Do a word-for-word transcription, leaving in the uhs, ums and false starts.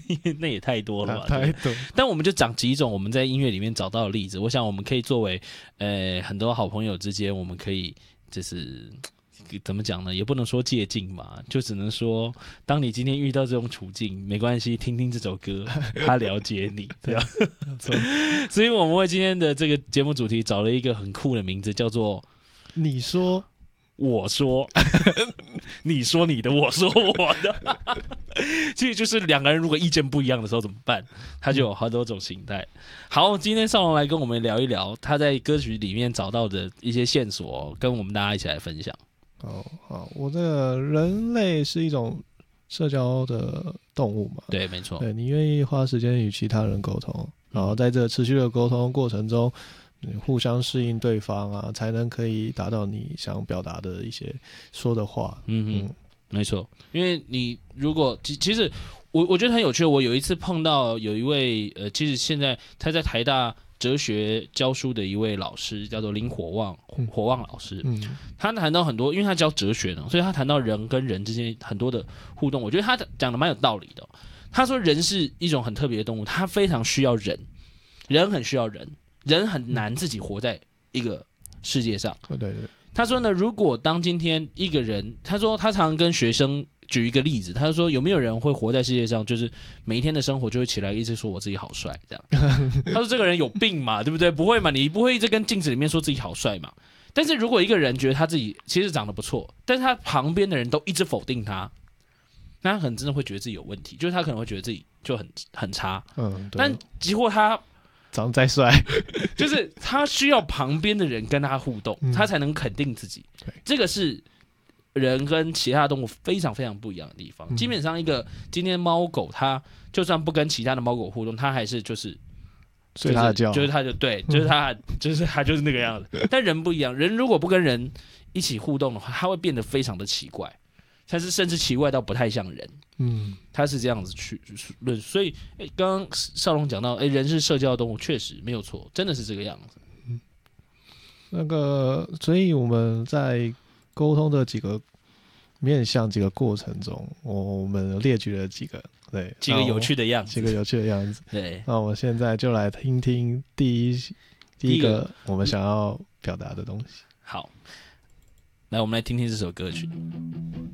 那也太多了吧？ 太多。 但我们就讲几种我们在音乐里面找到的例子，我想我们可以作为呃很多好朋友之间，我们可以就是怎么讲呢？也不能说借镜嘛，就只能说，当你今天遇到这种处境，没关系，听听这首歌，他了解你，对吧？所以我们为今天的这个节目主题找了一个很酷的名字，叫做 “你说我说”，你说你的，我说我的。其实就是两个人如果意见不一样的时候怎么办？他就有好多种形态。好，今天少龙来跟我们聊一聊他在歌曲里面找到的一些线索，跟我们大家一起来分享。 哦，好，我这个人类是一种社交的动物嘛？ 对，没错。 对，你愿意花时间与其他人沟通，然后在这个持续的沟通过程中，互相适应对方啊，才能可以达到你想表达的一些说的话。 嗯嗯，没错。因为你如果其其实我我觉得很有趣，我有一次碰到有一位呃，其实现在他在台大哲学教书的一位老师，叫做林火旺，火旺老师。嗯，他谈到很多，因为他教哲学呢，所以他谈到人跟人之间很多的互动，我觉得他讲的蛮有道理的。他说人是一种很特别的动物，他非常需要人，人很需要人，人很难自己活在一个世界上。 对对对。 他说呢，如果当今天一个人，他说他常常跟学生举一个例子，他说有没有人会活在世界上，就是每一天的生活就会起来一直说我自己好帅这样？他说这个人有病嘛，对不对？不会嘛，你不会一直跟镜子里面说自己好帅嘛？但是如果一个人觉得他自己其实长得不错，但是他旁边的人都一直否定他，那他可能真的会觉得自己有问题，就是他可能会觉得自己就很很差。嗯，对。但结果他长得再帅， 就是他需要旁边的人跟他互动，嗯、他才能肯定自己。这个是人跟其他动物非常非常不一样的地方。嗯、基本上，一个今天猫狗，它就算不跟其他的猫狗互动，它还是就是睡它的觉， 就是它就对，就是它，就是它就是那个样子。但人不一样，人如果不跟人一起互动的话，它会变得非常的奇怪。但是甚至奇怪到不太像人，嗯，他是这样子去论，所以，哎，刚刚少龙讲到，哎，人是社交动物，确实没有错，真的是这个样子。 嗯，那个，所以我们在沟通的几个面向、几个过程中，我们列举了几个，对， 几个有趣的样子， 几个有趣的样子。 对， 那我们现在就来听听第一第一个我们想要表达的东西。 好。来，我们来听听这首歌曲。